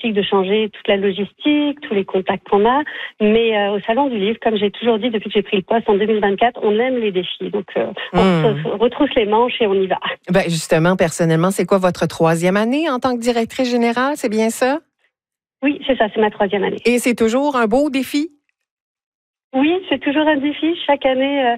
pratique de changer toute la logistique, tous les contacts qu'on a. Mais au Salon du Livre, comme j'ai toujours dit depuis que j'ai pris le poste en 2024, on aime les défis. Donc, on retrousse les manches et on y va. Ben justement, personnellement, c'est quoi votre 3e année en tant que directrice générale? C'est bien ça? Oui, c'est ça, c'est ma 3e année. Et c'est toujours un beau défi? Oui, c'est toujours un défi. Chaque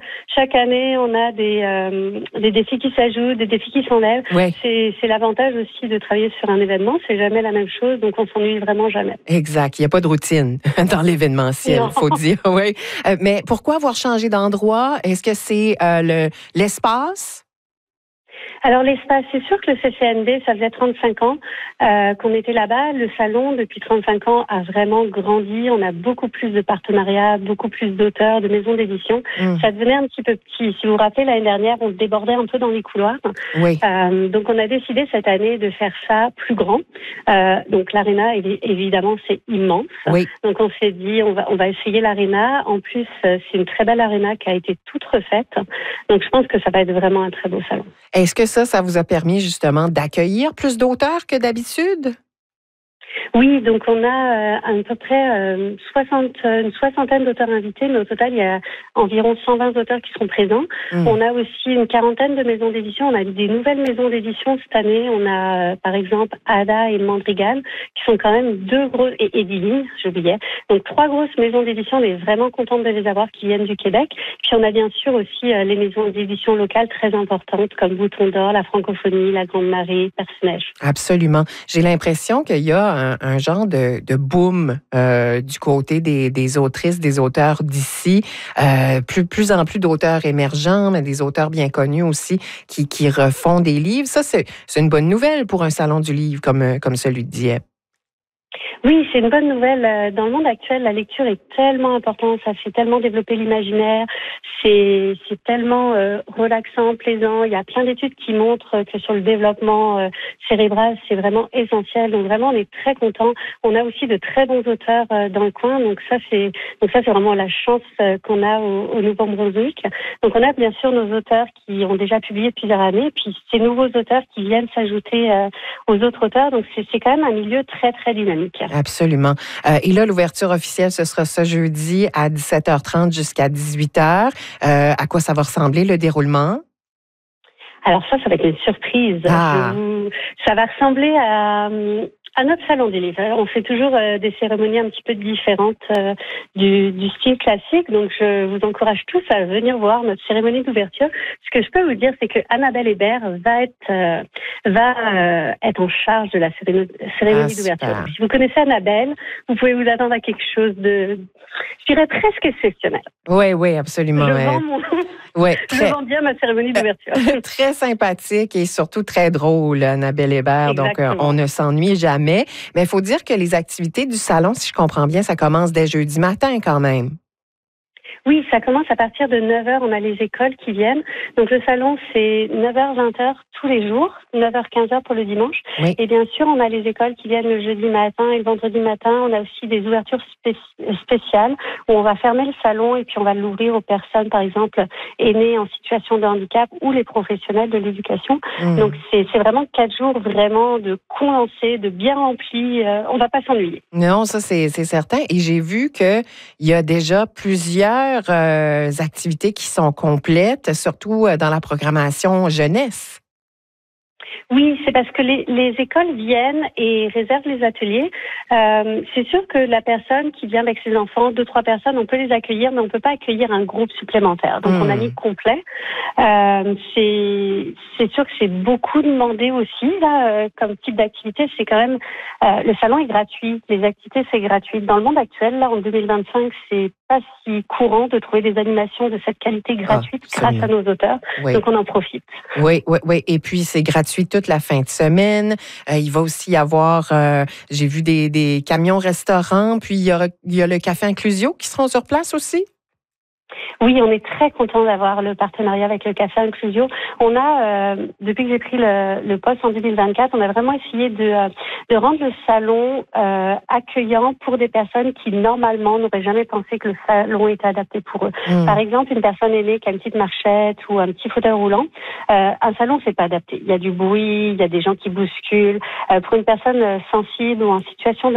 année, on a des défis qui s'ajoutent, des défis qui s'enlèvent. Oui. C'est l'avantage aussi de travailler sur un événement. C'est jamais la même chose, donc on s'ennuie vraiment jamais. Exact. Il n'y a pas de routine dans l'événementiel, il faut dire. Oui. Mais pourquoi avoir changé d'endroit? Est-ce que c'est l'espace? Alors l'espace, c'est sûr que le CCNB, ça faisait 35 ans qu'on était là-bas. Le salon, depuis 35 ans, a vraiment grandi. On a beaucoup plus de partenariats, beaucoup plus d'auteurs, de maisons d'édition. Ça devenait un petit peu petit. Si vous vous rappelez, l'année dernière, on débordait un peu dans les couloirs. Oui. Donc on a décidé cette année de faire ça plus grand. Donc l'aréna, évidemment, c'est immense. Oui. Donc on s'est dit, on va essayer l'aréna. En plus, c'est une très belle aréna qui a été toute refaite. Donc je pense que ça va être vraiment un très beau salon. Est-ce que ça vous a permis justement d'accueillir plus d'auteurs que d'habitude? Oui, donc on a à peu près une soixantaine d'auteurs invités, mais au total, il y a environ 120 auteurs qui seront présents. On a aussi une quarantaine de maisons d'édition. On a des nouvelles maisons d'édition cette année. On a par exemple Ada et Mandrigal, qui sont quand même deux grosses, et Ediline, j'oubliais. Donc 3 grosses maisons d'édition. On est vraiment contente de les avoir, qui viennent du Québec. Puis on a bien sûr aussi les maisons d'édition locales très importantes, comme Bouton d'Or, La Francophonie, La Grande Marée, Perce-Neige. Absolument. J'ai l'impression qu'il y a un genre de boom du côté des autrices, des auteurs d'ici. Plus en plus d'auteurs émergents, mais des auteurs bien connus aussi qui refont des livres. Ça, c'est une bonne nouvelle pour un salon du livre comme celui de Dieppe. Oui, c'est une bonne nouvelle. Dans le monde actuel, la lecture est tellement importante, ça fait tellement développer l'imaginaire, c'est tellement relaxant, plaisant. Il y a plein d'études qui montrent que sur le développement cérébral, c'est vraiment essentiel. Donc vraiment, on est très contents. On a aussi de très bons auteurs dans le coin, donc ça c'est vraiment la chance qu'on a au Nouveau-Brunswick. Donc on a bien sûr nos auteurs qui ont déjà publié depuis plusieurs années, puis ces nouveaux auteurs qui viennent s'ajouter aux autres auteurs. Donc c'est quand même un milieu très très dynamique. Absolument. Et là, l'ouverture officielle, ce sera ce jeudi à 17h30 jusqu'à 18h. À quoi ça va ressembler, le déroulement? Alors ça va être une surprise. Ça va ressembler à notre salon du livre. On fait toujours des cérémonies un petit peu différentes du style classique. Donc, je vous encourage tous à venir voir notre cérémonie d'ouverture. Ce que je peux vous dire, c'est que Annabelle Hébert va être en charge de la cérémonie d'ouverture. Donc, si vous connaissez Annabelle, vous pouvez vous attendre à quelque chose de, je dirais, presque exceptionnel. Oui, absolument. Je vends bien ma cérémonie d'ouverture. Très sympathique et surtout très drôle, Annabelle Hébert. Exactement. Donc, on ne s'ennuie jamais. Mais il faut dire que les activités du salon, si je comprends bien, ça commence dès jeudi matin quand même. Oui, ça commence à partir de 9h. On a les écoles qui viennent. Donc, le salon, c'est 9h, 20h tous les jours, 9h, 15h pour le dimanche. Oui. Et bien sûr, on a les écoles qui viennent le jeudi matin et le vendredi matin. On a aussi des ouvertures spéciales où on va fermer le salon et puis on va l'ouvrir aux personnes, par exemple, aînées en situation de handicap ou les professionnels de l'éducation. Donc, c'est vraiment 4 jours vraiment de condensés, de bien remplis. On va pas s'ennuyer. Non, ça, c'est certain. Et j'ai vu qu'il y a déjà plusieurs activités qui sont complètes, surtout dans la programmation jeunesse. Oui, c'est parce que les écoles viennent et réservent les ateliers. C'est sûr que la personne qui vient avec ses enfants, 2-3 personnes, on peut les accueillir, mais on peut pas accueillir un groupe supplémentaire. Donc, on a mis complet. C'est sûr que c'est beaucoup demandé aussi, là, comme type d'activité. C'est quand même, le salon est gratuit. Les activités, c'est gratuit. Dans le monde actuel, là, en 2025, c'est pas si courant de trouver des animations de cette qualité gratuite grâce à nos auteurs. Oui. Donc, on en profite. Oui. Et puis, c'est gratuit toute la fin de semaine. Il va aussi y avoir, j'ai vu des camions restaurants, puis il y a le Café Inclusio qui seront sur place aussi. Oui, on est très content d'avoir le partenariat avec le Café Inclusio. On a, depuis que j'ai pris le poste en 2024, on a vraiment essayé de rendre le salon accueillant pour des personnes qui, normalement, n'auraient jamais pensé que le salon était adapté pour eux. Par exemple, une personne aînée qui a une petite marchette ou un petit fauteuil roulant, un salon, c'est pas adapté. Il y a du bruit, il y a des gens qui bousculent. Pour une personne sensible ou en situation de